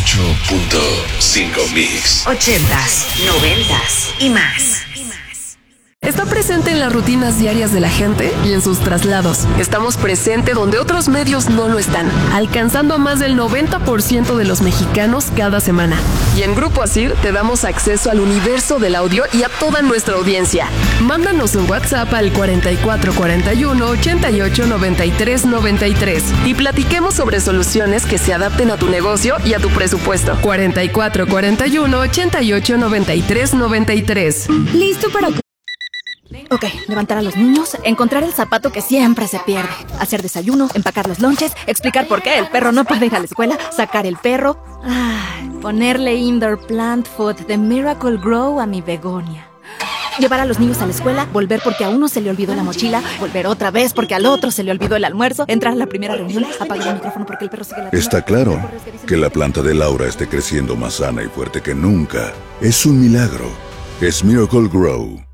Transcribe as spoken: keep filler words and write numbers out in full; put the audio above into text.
ocho punto cinco Mix. Ochentas, noventas y más. Está presente en las rutinas diarias de la gente y en sus traslados. Estamos presente donde otros medios no lo están, alcanzando a más del noventa por ciento de los mexicanos cada semana. Y en Grupo Asir te damos acceso al universo del audio y a toda nuestra audiencia. Mándanos un WhatsApp al cuarenta y cuatro cuarenta y uno, ochenta y ocho, noventa y tres noventa y tres y platiquemos sobre soluciones que se adapten a tu negocio y a tu presupuesto. cuarenta y cuatro cuarenta y uno, ochenta y ocho, noventa y tres noventa y tres. ¿Listo para...? Ok, levantar a los niños, encontrar el zapato que siempre se pierde, hacer desayuno, empacar los lonches, explicar por qué el perro no puede ir a la escuela, sacar el perro, ay, ponerle indoor plant food de Miracle Grow a mi begonia. Llevar a los niños a la escuela, volver porque a uno se le olvidó la mochila, volver otra vez porque al otro se le olvidó el almuerzo, entrar a la primera reunión, apagar el micrófono porque el perro sigue la... Está claro que la planta de Laura esté creciendo más sana y fuerte que nunca. Es un milagro. Es Miracle Grow.